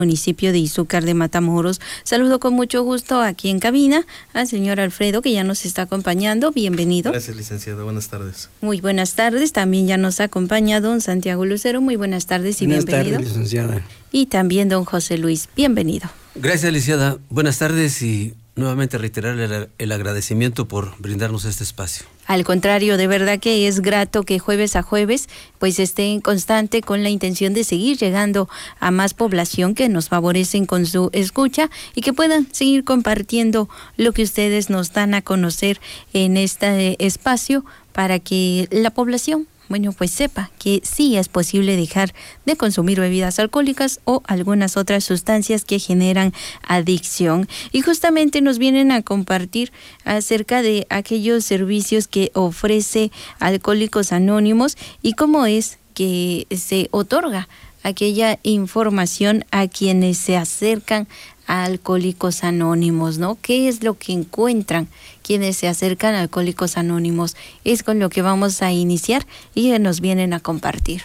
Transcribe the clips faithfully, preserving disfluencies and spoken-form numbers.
municipio de Izúcar de Matamoros. Saludo con mucho gusto aquí en cabina al señor Alfredo, que ya nos está acompañando. Bienvenido. Gracias, licenciado. Buenas tardes. Muy buenas tardes. También ya nos ha acompañado don Santiago Lucero. Muy buenas tardes y buenas bienvenido. Buenas tardes, licenciada. Y también don José Luis. Bienvenido. Gracias, licenciada. Buenas tardes y nuevamente reiterarle el, el agradecimiento por brindarnos este espacio. Al contrario, de verdad que es grato que jueves a jueves pues estén constante con la intención de seguir llegando a más población que nos favorecen con su escucha y que puedan seguir compartiendo lo que ustedes nos dan a conocer en este espacio para que la población, bueno, pues sepa que sí es posible dejar de consumir bebidas alcohólicas o algunas otras sustancias que generan adicción. Y justamente nos vienen a compartir acerca de aquellos servicios que ofrece Alcohólicos Anónimos y cómo es que se otorga aquella información a quienes se acercan a Alcohólicos Anónimos, ¿no? ¿Qué es lo que encuentran quienes se acercan a Alcohólicos Anónimos? Es con lo que vamos a iniciar y nos vienen a compartir.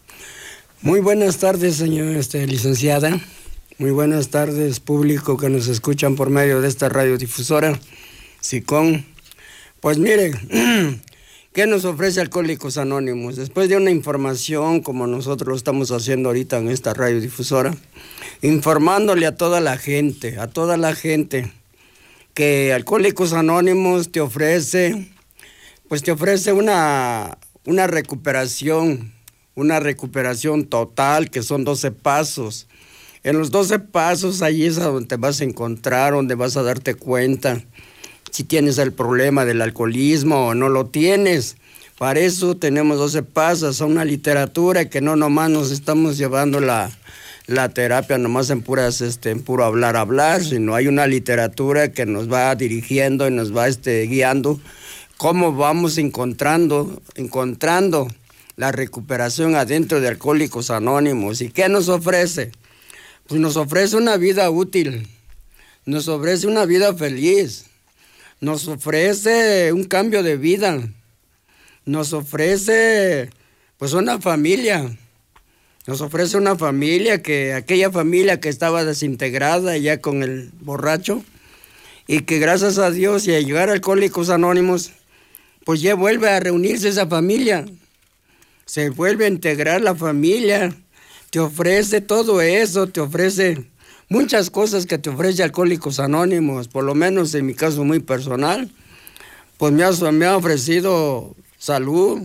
Muy buenas tardes, señor este, licenciada. Muy buenas tardes, público que nos escuchan por medio de esta radiodifusora, SICON. Pues mire, ¿qué nos ofrece Alcohólicos Anónimos? Después de una información, como nosotros lo estamos haciendo ahorita en esta radiodifusora, informándole a toda la gente, a toda la gente, que Alcohólicos Anónimos te ofrece, pues te ofrece una, una recuperación, una recuperación total, que son doce pasos. En los doce pasos, allí es a donde te vas a encontrar, donde vas a darte cuenta si tienes el problema del alcoholismo o no lo tienes. Para eso tenemos doce pasos, a una literatura que no nomás nos estamos llevando la, la terapia nomás en puras, este, en puro hablar, hablar, sino hay una literatura que nos va dirigiendo y nos va este, guiando cómo vamos encontrando, encontrando la recuperación adentro de Alcohólicos Anónimos. ¿Y qué nos ofrece? Pues nos ofrece una vida útil, nos ofrece una vida feliz, nos ofrece un cambio de vida, nos ofrece pues una familia, nos ofrece una familia, que aquella familia que estaba desintegrada ya con el borracho y que gracias a Dios y a llegar a Alcohólicos Anónimos, pues ya vuelve a reunirse esa familia, se vuelve a integrar la familia, te ofrece todo eso, te ofrece muchas cosas que te ofrece Alcohólicos Anónimos, por lo menos en mi caso muy personal, pues me ha, me ha ofrecido salud,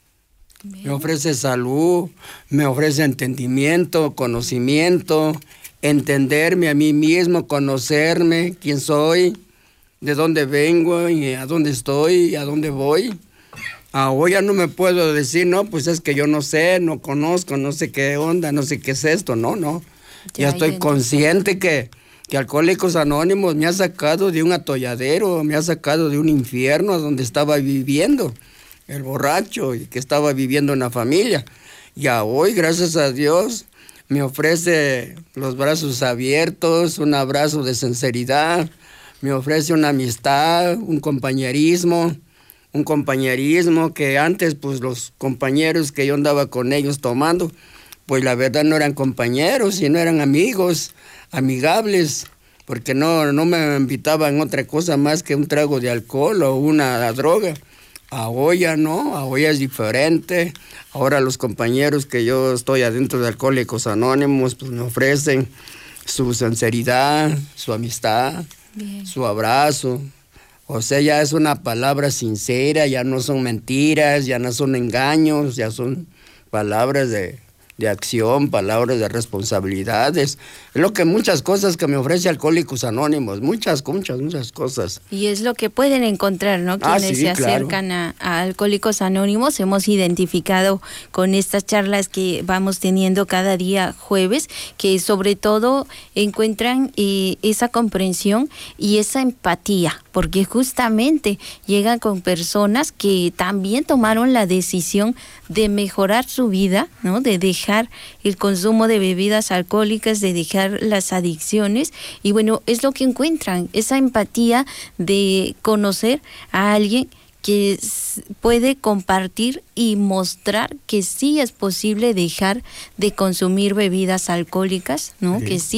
Bien. me ofrece salud, me ofrece entendimiento, conocimiento, entenderme a mí mismo, conocerme, quién soy, de dónde vengo y a dónde estoy y a dónde voy. Ahora ya no me puedo decir, no, pues es que yo no sé, no conozco, no sé qué onda, no sé qué es esto, no, no. Ya, ya estoy consciente que, que Alcohólicos Anónimos me ha sacado de un atolladero, me ha sacado de un infierno donde estaba viviendo el borracho y que estaba viviendo en la familia. Y hoy, gracias a Dios, me ofrece los brazos abiertos, un abrazo de sinceridad, me ofrece una amistad, un compañerismo, un compañerismo que antes, pues los compañeros que yo andaba con ellos tomando, pues la verdad no eran compañeros, sino eran amigos, amigables, porque no, no me invitaban a otra cosa más que un trago de alcohol o una droga. Ahora ya no, ahora es diferente. Ahora los compañeros que yo estoy adentro de Alcohólicos Anónimos, pues me ofrecen su sinceridad, su amistad, Bien. su abrazo. O sea, ya es una palabra sincera, ya no son mentiras, ya no son engaños, ya son palabras de... de acción, palabras de responsabilidades. Es lo que muchas cosas que me ofrece Alcohólicos Anónimos, muchas, muchas, muchas cosas. Y es lo que pueden encontrar, ¿no? Quienes ah, sí, se acercan claro. a, a Alcohólicos Anónimos. Hemos identificado con estas charlas que vamos teniendo cada día jueves, que sobre todo encuentran eh, esa comprensión y esa empatía, porque justamente llegan con personas que también tomaron la decisión de mejorar su vida, ¿no? De dejar el consumo de bebidas alcohólicas, de dejar las adicciones, y bueno, es lo que encuentran, esa empatía de conocer a alguien que puede compartir y mostrar que sí es posible dejar de consumir bebidas alcohólicas, ¿no? Sí. Que sí